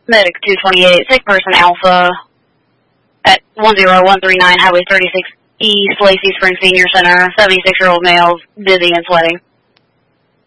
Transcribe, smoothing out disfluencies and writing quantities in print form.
Medic 228, sick person Alpha at 10139 Highway 36 East, Lacey Springs Senior Center, 76-year-old male, dizzy and sweating.